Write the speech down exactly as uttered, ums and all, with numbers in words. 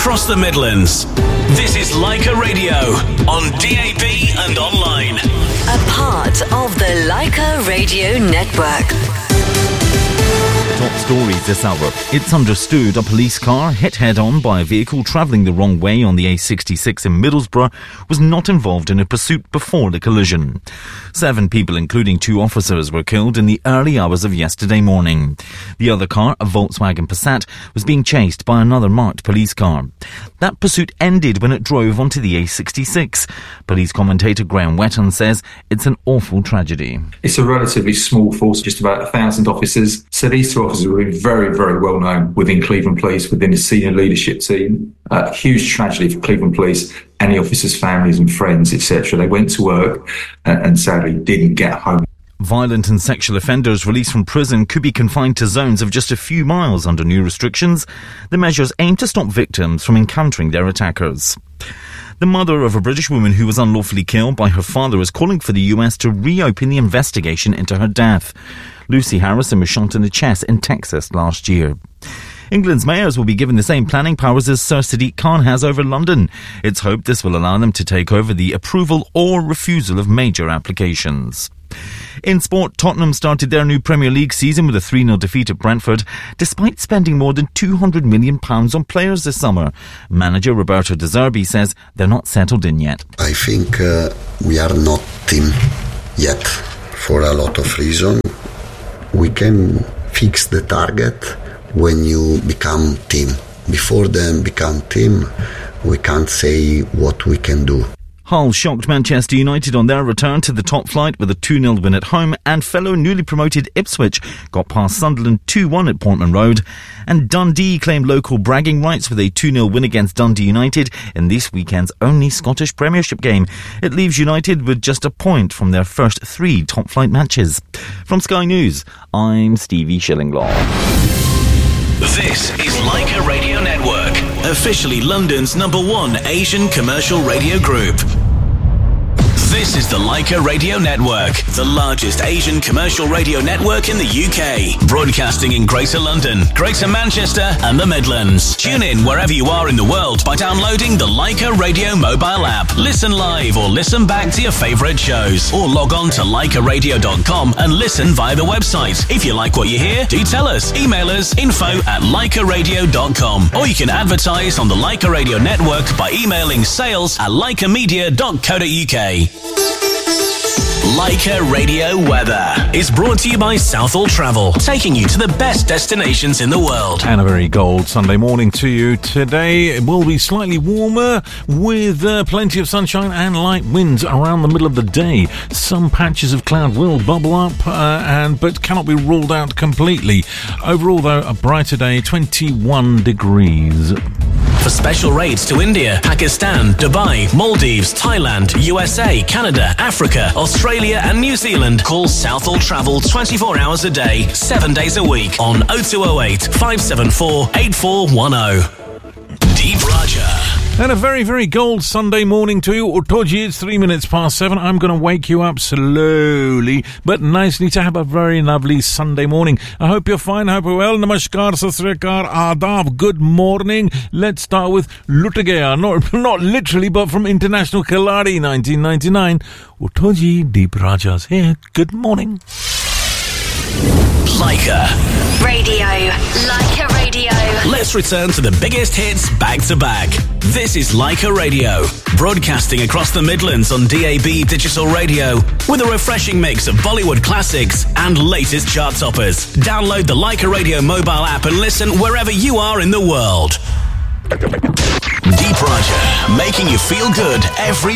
across the Midlands. This is Leica Radio on D A B and online. A part of the Leica Radio Network. Top stories this hour. It's understood a police car hit head-on by a vehicle travelling the wrong way on the A sixty-six in Middlesbrough was not involved in a pursuit before the collision. Seven people, including two officers, were killed in the early hours of yesterday morning. The other car, a Volkswagen Passat, was being chased by another marked police car. That pursuit ended when it drove onto the A sixty-six. Police commentator Graham Wetton says it's an awful tragedy. It's a relatively small force, just about a thousand officers. So these two officers were very, very well known within Cleveland Police, within the senior leadership team. A uh, huge tragedy for Cleveland Police and the officers' families and friends, et cetera. They went to work uh, and sadly didn't get home. Violent and sexual offenders released from prison could be confined to zones of just a few miles under new restrictions. The measures aim to stop victims from encountering their attackers. The mother of a British woman who was unlawfully killed by her father is calling for the U S to reopen the investigation into her death. Lucy Harrison was shot in the chest in Texas last year. England's mayors will be given the same planning powers as Sir Sadiq Khan has over London. It's hoped this will allow them to take over the approval or refusal of major applications. In sport, Tottenham started their new Premier League season with a three nil defeat at Brentford, despite spending more than two hundred million pounds on players this summer. Manager Roberto De Zerbi says they're not settled in yet. I think uh, we are not team yet for a lot of reasons. We can fix the target when you become team. Before then become team, we can't say what we can do. Hull shocked Manchester United on their return to the top flight with a two nil win at home, and fellow newly promoted Ipswich got past Sunderland two one at Portman Road. And Dundee claimed local bragging rights with a two nil win against Dundee United in this weekend's only Scottish Premiership game. It leaves United with just a point from their first three top flight matches. From Sky News, I'm Stevie Shillinglaw. This is Leica Radio Network, officially London's number one Asian commercial radio group. This is the Leica Radio Network, the largest Asian commercial radio network in the U K, broadcasting in Greater London, Greater Manchester and the Midlands. Tune in wherever you are in the world by downloading the Leica Radio mobile app. Listen live or listen back to your favourite shows, or log on to leica radio dot com and listen via the website. If you like what you hear, do tell us. Email us info at leica radio dot com, or you can advertise on the Leica Radio Network by emailing sales at leica media dot co dot uk. Leica Radio Weather is brought to you by Southall Travel, taking you to the best destinations in the world. And a very cold Sunday morning to you. Today it will be slightly warmer with uh, plenty of sunshine and light winds around the middle of the day. Some patches of cloud will bubble up, uh, and but cannot be ruled out completely. Overall, though, a brighter day, twenty-one degrees. For special rates to India, Pakistan, Dubai, Maldives, Thailand, U S A, Canada, Africa, Australia and New Zealand, call Southall Travel twenty-four hours a day, seven days a week on oh two oh eight, five seven four, eight four one oh. Deep Raja. And a very, very cold Sunday morning to you. Otoji, it's three minutes past seven. I'm going to wake you up slowly, but nicely, to have a very lovely Sunday morning. I hope you're fine. I hope you're well. Namaskar, Sasrikar, Adab. Good morning. Let's start with Lut Gaya. Not, not literally, but from International Khiladi nineteen ninety-nine. Otoji, Deep Raja's here. Good morning. Leica Radio. Leica Radio. Let's return to the biggest hits back to back. This is Leica Radio, broadcasting across the Midlands on D A B Digital Radio, with a refreshing mix of Bollywood classics and latest chart toppers. Download the Leica Radio mobile app and listen wherever you are in the world. Deep Raja, making you feel good every